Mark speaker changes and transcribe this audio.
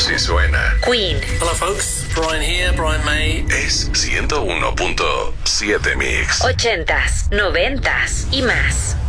Speaker 1: Así suena.
Speaker 2: Queen.
Speaker 3: Hello folks, Brian here, Brian May.
Speaker 1: Es 101.7 Mix.
Speaker 2: 80s, 90s y más.